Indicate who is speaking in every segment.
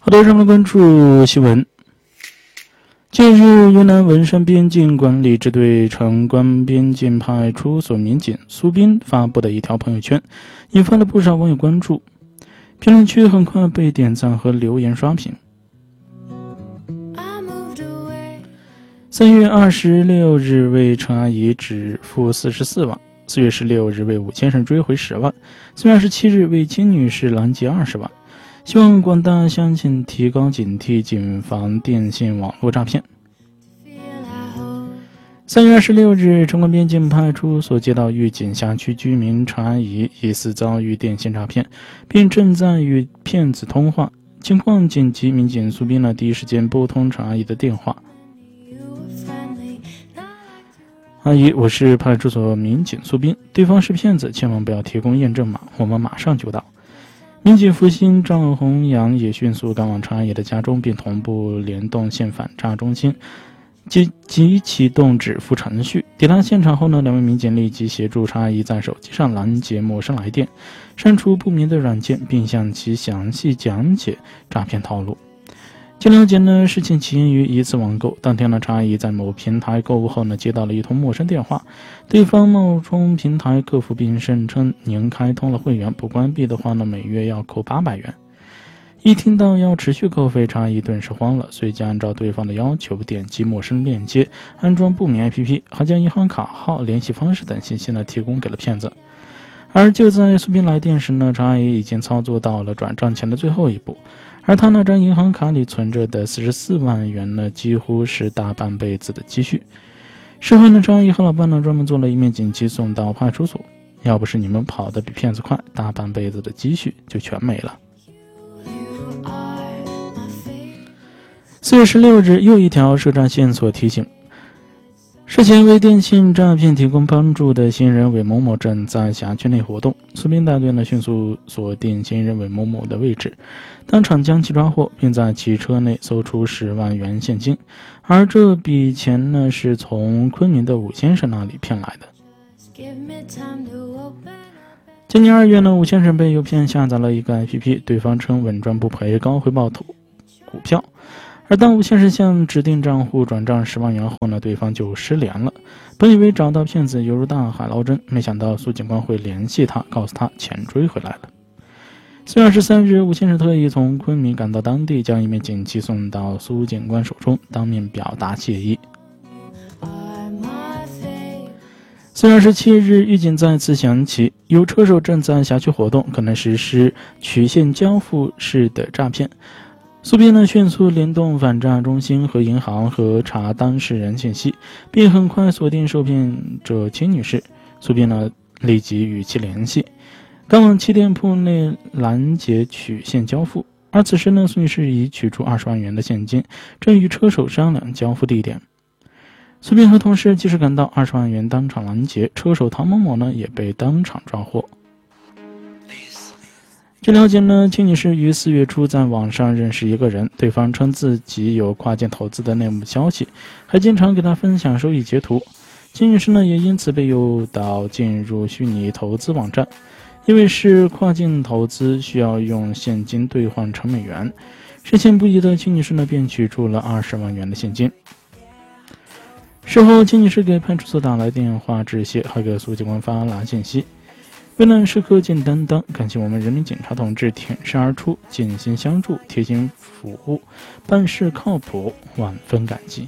Speaker 1: 好的，上面关注新闻。近日，云南文山边境管理支队城关边境派出所民警苏斌发布的一条朋友圈，引发了不少网友关注，评论区很快被点赞和留言刷屏。3月26日为陈阿姨只付44万，4月16日为吴先生追回10万，4月27日为金女士拦截20万。希望广大乡亲提高警惕，谨防电信网络诈骗。3月26日，城关边境派出所接到预警辖区居民陈阿姨疑似遭遇电信诈骗，并正在与骗子通话，情况紧急，民警苏斌第一时间拨通陈阿姨的电话。阿姨，我是派出所民警苏斌，对方是骗子，千万不要提供验证码，我们马上就到。民警复兴赵洪阳也迅速赶往陈阿姨的家中，并同步联动县反诈中心，即启动止付程序。抵达现场后呢，2位民警立即协助陈阿姨在手机上拦截陌生来电，删除不明的软件，并向其详细讲解诈骗套路。据了解呢，事情起因于一次网购。当天呢，陈阿姨在某平台购物后呢，接到了一通陌生电话，对方冒充平台客服，并声称您开通了会员，不关闭的话呢，每月要扣800元。一听到要持续扣费，陈阿姨顿时慌了，随即按照对方的要求点击陌生链接，安装不明 APP， 还将银行卡号、联系方式等信息呢提供给了骗子。而就在苏斌来电时呢，陈阿姨已经操作到了转账前的最后一步，而他那张银行卡里存着的44万元呢，几乎是大半辈子的积蓄。事后呢，陈阿姨和老伴呢专门做了一面锦旗送到派出所，要不是你们跑得比骗子快，大半辈子的积蓄就全没了。4月16日，又一条涉诈线索提醒。事前为电信诈骗提供帮助的嫌疑人韦某某正在辖区内活动，苏斌大队呢迅速锁定嫌疑人韦某某的位置，当场将其抓获，并在其车内搜出10万元现金，而这笔钱呢是从昆明的吴先生那里骗来的。今年2月呢，吴先生被诱骗下载了一个 APP， 对方称稳赚不赔，高回报投股票。而当吴先生向指定账户转账10万元后呢，对方就失联了。本以为找到骗子犹如大海捞针，没想到苏警官会联系他，告诉他钱追回来了。4月23日，吴先生特意从昆明赶到当地，将一面锦旗送到苏警官手中，当面表达谢意。4月27日，狱警再次响起，有车手正在辖区活动，可能实施曲线交付式的诈骗。苏斌呢迅速联动反诈中心和银行核查当事人信息，并很快锁定受骗者秦女士。苏斌呢立即与其联系，赶往其店铺内拦截曲线交付。而此时呢，苏女士已取出20万元的现金，正与车手商量交付地点。苏斌和同事及时赶到，20万元当场拦截，车手唐某某呢也被当场抓获。据了解呢，秦女士于4月初在网上认识一个人，对方称自己有跨境投资的内幕消息，还经常给她分享收益截图。秦女士呢也因此被诱导进入虚拟投资网站，因为是跨境投资，需要用现金兑换成美元。深信不疑的秦女士呢便取出了20万元的现金。事后，秦女士给派出所打来电话致谢，还给苏警官发了信息。危难时刻见担当，感谢我们人民警察同志挺身而出，尽心相助，贴心服务，办事靠谱，万分感激。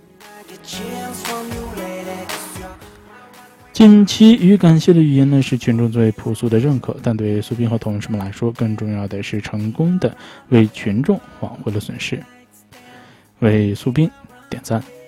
Speaker 1: 锦旗与感谢的语言呢，是群众最朴素的认可，但对苏斌和同事们来说，更重要的是成功的为群众挽回了损失。为苏斌点赞。